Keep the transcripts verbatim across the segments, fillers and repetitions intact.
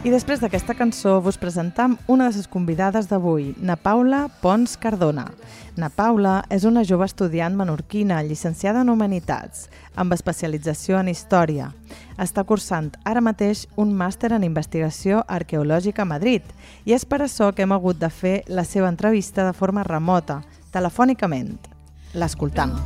I després d'aquesta cançó vos presentam una de les convidades d'avui, na Paula Pons Cardona. Na Paula és una jove estudiant menorquina, llicenciada en Humanitats, amb especialització en Història. Està cursant ara mateix un màster en Investigació Arqueològica a Madrid i és per això que hem hagut de fer la seva entrevista de forma remota, telefònicament. L'escoltam.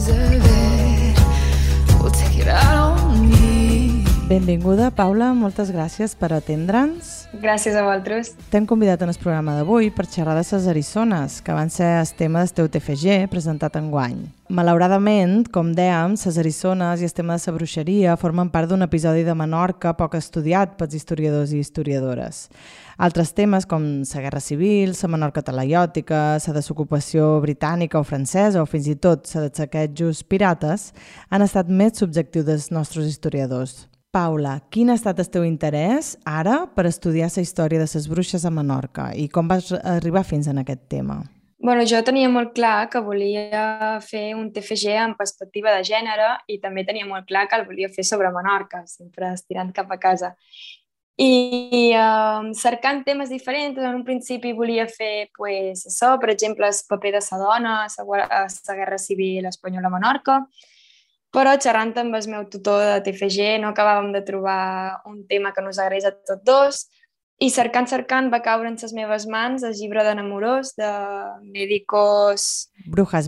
Benvinguda, Paula, moltes gràcies per atendre'ns. Gràcies a vosaltres. T'hem convidat en el programa d'avui per xerrar de ses eriçones, que van ser el tema del teu T F G presentat enguany. Malauradament, com dèiem, ses eriçones i el tema de la bruixeria formen part d'un episodi de Menorca poc estudiat pels historiadors i historiadores. Altres temes com la guerra civil, la Menorca talaiòtica, la desocupació britànica o francesa o fins i tot la dels saquejos pirates han estat més subjectius dels nostres historiadors. Paula, quin ha estat el teu interès ara per estudiar la història de les bruixes a Menorca i com vas arribar fins en aquest tema? Bueno, jo tenia molt clar que volia fer un T F G en perspectiva de gènere i també tenia molt clar que el volia fer sobre Menorca, sempre estirant cap a casa. I eh, cercant temes diferents, en un principi volia fer pues, això, per exemple, el paper de la dona a la guerra civil espanyola a Menorca, però xerrant amb el meu tutor de T F G no acabàvem de trobar un tema que nos agradés a tots dos i cercant, cercant va caure en les meves mans el llibre de Namorós de Médicos... Brujas